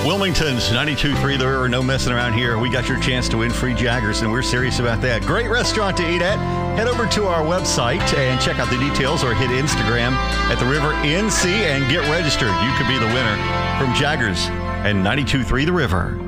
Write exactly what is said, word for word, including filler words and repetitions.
Wilmington's ninety-two point three The River. No messing around here. We got your chance to win free Jaggers, and we're serious about that. Great restaurant to eat at. Head over to our website and check out the details, or hit Instagram at The River N C and get registered. You could be the winner from Jaggers and ninety-two point three The River.